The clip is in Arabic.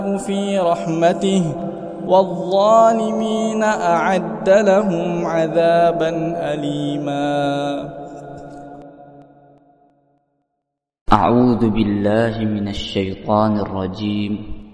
في رحمته والظالمين أعد لهم عذابا أليما. أعوذ بالله من الشيطان الرجيم.